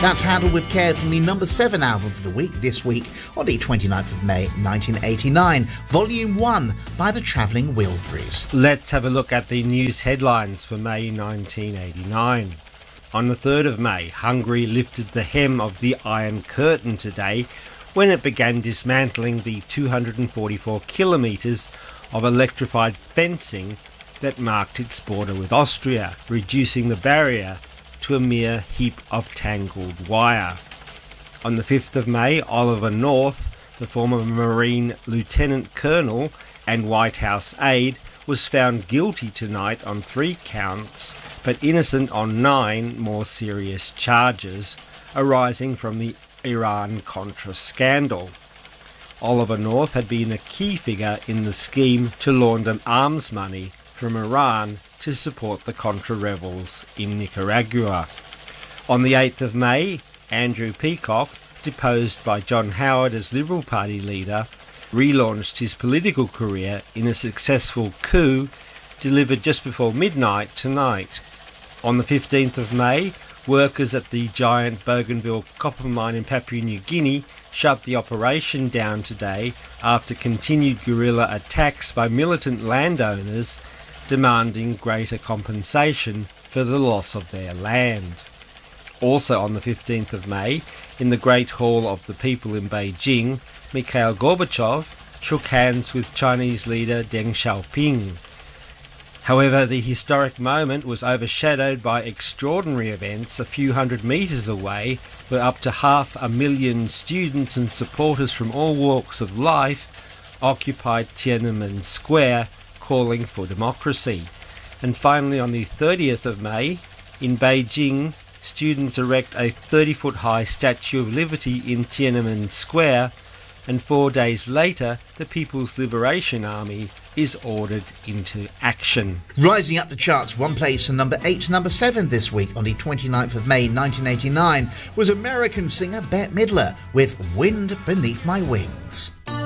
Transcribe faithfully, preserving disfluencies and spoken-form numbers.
That's Handled With Care from the number seven album for the week this week on the twenty-ninth of May nineteen eighty-nine, Volume one by the Travelling Wilburys. Let's have a look at the news headlines for May nineteen eighty-nine. On the third of May, Hungary lifted the hem of the Iron Curtain today when it began dismantling the two hundred forty-four kilometres of electrified fencing that marked its border with Austria, reducing the barrier to a mere heap of tangled wire. On the fifth of May, Oliver North, the former Marine Lieutenant Colonel and White House aide, was found guilty tonight on three counts, but innocent on nine more serious charges arising from the Iran-Contra scandal. Oliver North had been a key figure in the scheme to launder arms money from Iran to support the Contra rebels in Nicaragua. On the eighth of May, Andrew Peacock, deposed by John Howard as Liberal Party leader, relaunched his political career in a successful coup delivered just before midnight tonight. On the fifteenth of May, workers at the giant Bougainville copper mine in Papua New Guinea shut the operation down today after continued guerrilla attacks by militant landowners demanding greater compensation for the loss of their land. Also on the fifteenth of May, in the Great Hall of the People in Beijing, Mikhail Gorbachev shook hands with Chinese leader Deng Xiaoping. However, the historic moment was overshadowed by extraordinary events a few hundred metres away, where up to half a million students and supporters from all walks of life occupied Tiananmen Square, calling for democracy. And finally, on the thirtieth of May, in Beijing, students erect a thirty-foot high Statue of Liberty in Tiananmen Square, and four days later, the People's Liberation Army is ordered into action. Rising up the charts one place from number eight to number seven this week on the twenty-ninth of May nineteen eighty-nine was American singer Bette Midler with Wind Beneath My Wings.